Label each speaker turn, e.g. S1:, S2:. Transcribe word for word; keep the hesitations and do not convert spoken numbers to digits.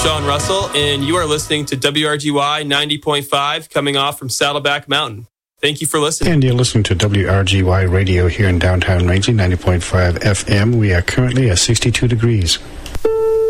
S1: John Russell, and you are listening to W R G Y ninety point five coming off from Saddleback Mountain. Thank you for listening.
S2: And you're listening to W R G Y Radio here in downtown Rangeley, ninety point five F M. We are currently at sixty-two degrees.